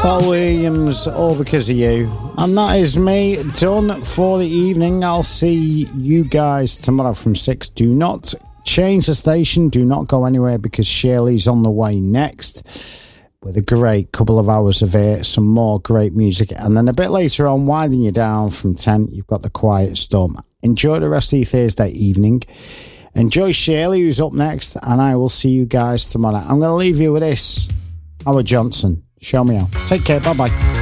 Paul Williams, all because of you. And that is me done for the evening. I'll see you guys tomorrow from 6. Do not change the station. Do not go anywhere because Shirley's on the way next with a great couple of hours of some more great music. And then a bit later on, winding you down from 10, you've got the Quiet Storm. Enjoy the rest of your Thursday evening. Enjoy Shirley, who's up next, and I will see you guys tomorrow. I'm going to leave you with this. Howard Johnson, Show Me How. Take care. Bye-bye.